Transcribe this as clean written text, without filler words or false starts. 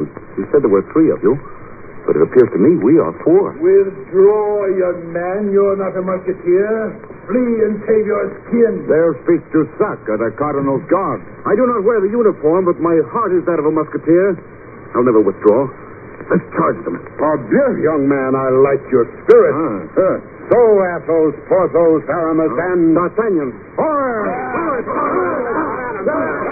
You said there were 3 of you, but it appears to me we are 4. Withdraw, young man. You're not a musketeer. Flee and save your skin. There speaks Jussac, the Cardinal's guard. I do not wear the uniform, but my heart is that of a musketeer. I'll never withdraw. Let's charge them. Parbleu, young man, I like your spirit. So, Athos, Porthos, Aramis, and... D'Artagnan. Fire!